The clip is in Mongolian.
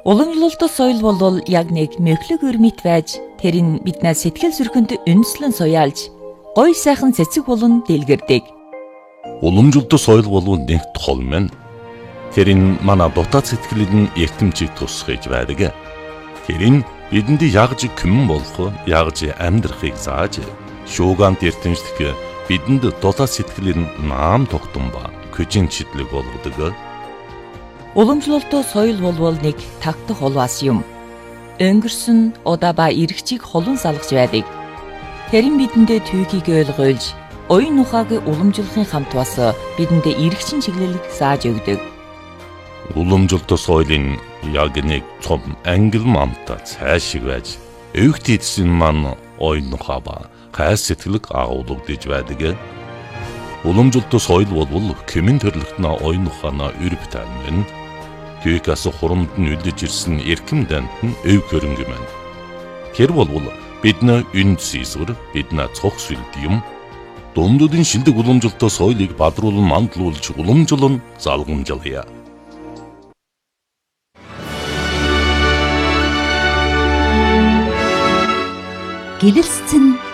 Уламжлалт соёл бол яг нэг мөглөг өрмит байж тэрийг биднээс сэтгэл зүрхэнд үндэслэн суяалж гоё сайхан цэцэг болон дэлгэрдэг. Уламжлалт соёл бол нэг тол мэн. Тэрийг манай дотоод сэтгэлийн эртэмчийг тусгаж байдаг. Тэрийг бидэнд ягж күмэн болох, ягж амьдрахыг зааж, шуугант эртэмжлэх бидэнд дотоод сэтгэлийн наам тогтсон ба көжин чидлэг болгодог. Уламжлалт соёл бол нэг тагтах улваас юм. Өнгөрсөн удаа ба иргэчийг холон салгаж байдаг. Тэрийн бидэндээ түүхийг ойлгуулж, оюун ухааг уламжлахын хамт бас бидэндээ иргэчин чиглэлийг зааж өгдөг. Уламжлалт соёлын яг нэг том ангил мамта цаашиг байж, өвгт эдсэн маань оюун ухаа ба хайр сэтгэлийг агуулгадж байдаг. Уламжлалт соёл бол кэмэн төрлөختнө оюун ухаанаа өрөвтөн мэн. Түүхээс хурамд нь үлдэж ирсэн эрхэм дант нь өв хөрөнгө мэн. Тэр бол бидний үнд сийсвэр, бидний цог сүлд юм. Дундуудын шилдэг уламжлалт соёлыг бадруулан мандлуулж уламжлан залгамжлая. Гэрэлцэн